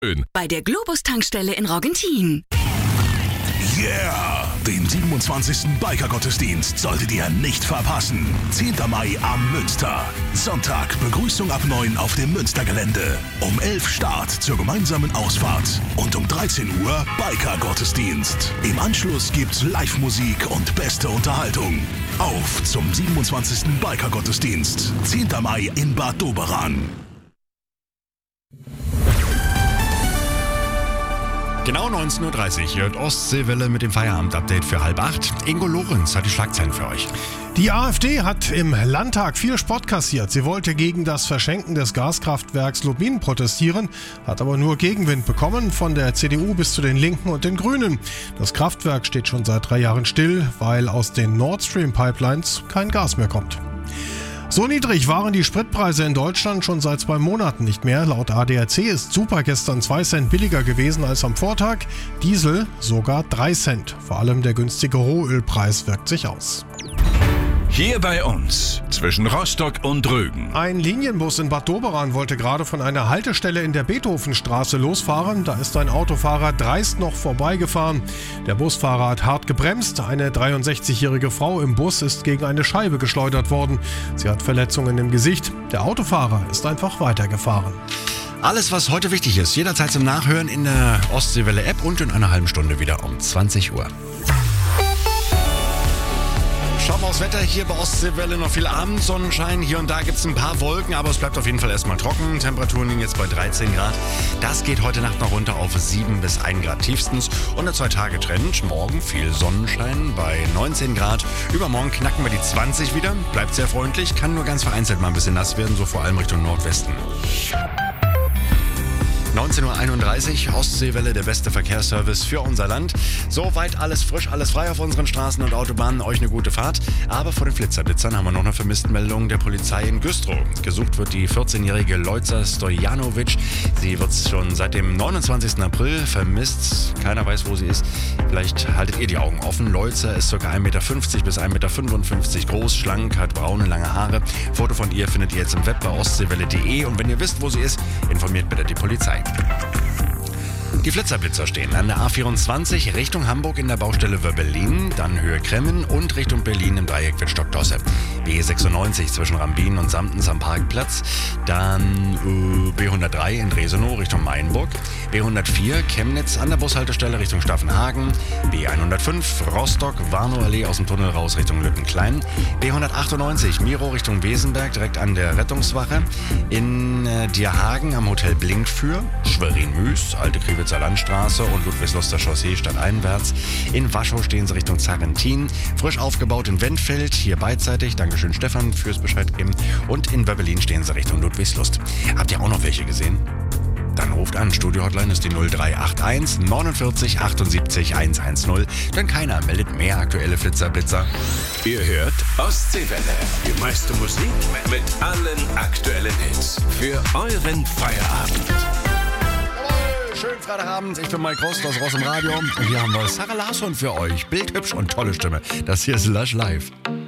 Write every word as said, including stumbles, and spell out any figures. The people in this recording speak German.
Bei der Globus-Tankstelle in Roggentin. Yeah! Den siebenundzwanzigsten Biker-Gottesdienst solltet ihr nicht verpassen. zehnten Mai am Münster. Sonntag Begrüßung ab neun auf dem Münstergelände. Um elf Start zur gemeinsamen Ausfahrt. Und um dreizehn Uhr Biker-Gottesdienst. Im Anschluss gibt's Live-Musik und beste Unterhaltung. Auf zum siebenundzwanzigsten Biker-Gottesdienst. zehnten Mai in Bad Doberan. Genau neunzehn Uhr dreißig hört Ostseewelle mit dem Feierabend-Update für halb acht. Ingo Lorenz hat die Schlagzeilen für euch. Die AfD hat im Landtag viel Spott kassiert. Sie wollte gegen das Verschenken des Gaskraftwerks Lubmin protestieren, hat aber nur Gegenwind bekommen, von der C D U bis zu den Linken und den Grünen. Das Kraftwerk steht schon seit drei Jahren still, weil aus den Nord Stream Pipelines kein Gas mehr kommt. So niedrig waren die Spritpreise in Deutschland schon seit zwei Monaten nicht mehr. Laut A D A C ist Super gestern zwei Cent billiger gewesen als am Vortag. Diesel sogar drei Cent. Vor allem der günstige Rohölpreis wirkt sich aus. Hier bei uns, zwischen Rostock und Rügen. Ein Linienbus in Bad Doberan wollte gerade von einer Haltestelle in der Beethovenstraße losfahren. Da ist ein Autofahrer dreist noch vorbeigefahren. Der Busfahrer hat hart gebremst. Eine dreiundsechzigjährige Frau im Bus ist gegen eine Scheibe geschleudert worden. Sie hat Verletzungen im Gesicht. Der Autofahrer ist einfach weitergefahren. Alles, was heute wichtig ist, jederzeit zum Nachhören in der Ostseewelle-App und in einer halben Stunde wieder um zwanzig Uhr. Schauen wir aufs Wetter hier bei Ostseewelle. Noch viel Abendsonnenschein. Hier und da gibt es ein paar Wolken, aber es bleibt auf jeden Fall erstmal trocken. Temperaturen liegen jetzt bei dreizehn Grad. Das geht heute Nacht noch runter auf sieben bis ein Grad tiefstens. Und der Zwei-Tage-Trend. Morgen viel Sonnenschein bei neunzehn Grad. Übermorgen knacken wir die zwanzig wieder. Bleibt sehr freundlich. Kann nur ganz vereinzelt mal ein bisschen nass werden, so vor allem Richtung Nordwesten. neunzehn Uhr einunddreißig, Ostseewelle, der beste Verkehrsservice für unser Land. Soweit alles frisch, alles frei auf unseren Straßen und Autobahnen. Euch eine gute Fahrt. Aber vor den Flitzerblitzern haben wir noch eine Vermisstenmeldung der Polizei in Güstrow. Gesucht wird die vierzehnjährige Leuza Stojanovic. Sie wird schon seit dem neunundzwanzigsten April vermisst. Keiner weiß, wo sie ist. Vielleicht haltet ihr die Augen offen. Leuza ist ca. ein Meter fünfzig bis ein Meter fünfundfünfzig groß, schlank, hat braune, lange Haare. Foto von ihr findet ihr jetzt im Web bei ostseewelle punkt de. Und wenn ihr wisst, wo sie ist, informiert bitte die Polizei. Die Flitzerblitzer stehen an der A vierundzwanzig Richtung Hamburg in der Baustelle Wöbbelin, dann Höhe Kremmen und Richtung Berlin im Dreieck Wittstock-Dosse. B sechsundneunzig zwischen Rambin und Samtens am Parkplatz, dann äh, B hundertdrei in Dresenow Richtung Mainburg, B hundertvier Chemnitz an der Bushaltestelle Richtung Staffenhagen, B hundertfünf Rostock Warnow-Allee aus dem Tunnel raus Richtung Lüttenklein, B hundertachtundneunzig Miro Richtung Wesenberg direkt an der Rettungswache, in äh, Dierhagen am Hotel Blinkfür, Schwerin-Müs, Alte Kriwitzer Landstraße und Ludwigsluster Chaussee stadteinwärts. In Waschow stehen sie Richtung Zarrentin. Frisch aufgebaut in Wendfeld, hier beidseitig. Dankeschön Stefan fürs Bescheid geben. Und in Wöbbelin stehen sie Richtung Ludwigslust. Habt ihr auch noch welche gesehen? Dann ruft an. Studio-Hotline ist die null drei acht eins neunundvierzig achtundsiebzig hundertzehn. Denn keiner meldet mehr aktuelle Flitzerblitzer. Ihr hört Ostseewelle. Die meiste Musik mit allen aktuellen Hits. Für euren Feierabend. Schönen Freitagabend, ich bin Mike Rost aus Ross im Radio und hier haben wir Sarah Larsson für euch. Bildhübsch und tolle Stimme. Das hier ist Lush Live.